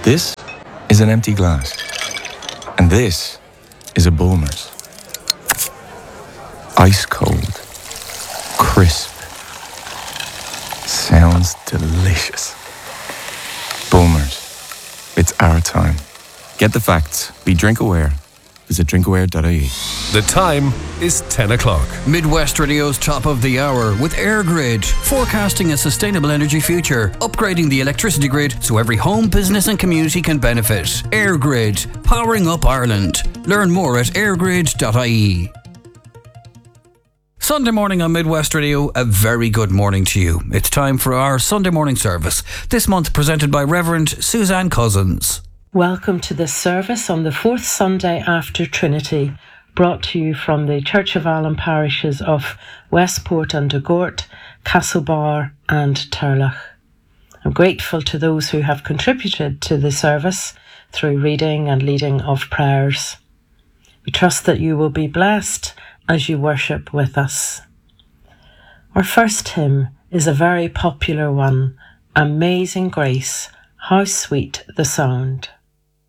This is an empty glass. And this is a Bulmers. Ice cold. Crisp. Sounds delicious. Bulmers. It's our time. Get the facts. Be drink aware. Visit drinkaware.ie. The time is 10 o'clock. Midwest Radio's top of the hour with AirGrid, forecasting a sustainable energy future, upgrading the electricity grid so every home, business and community can benefit. AirGrid, powering up Ireland. Learn more at airgrid.ie. Sunday morning on Midwest Radio, a very good morning to you. It's time for our Sunday morning service, this month presented by Reverend Suzanne Cousins. Welcome to this service on the fourth Sunday after Trinity, brought to you from the Church of Ireland parishes of Westport and Dugort, Castlebar and Turlough. I'm grateful to those who have contributed to the service through reading and leading of prayers. We trust that you will be blessed as you worship with us. Our first hymn is a very popular one, Amazing Grace, How Sweet the Sound.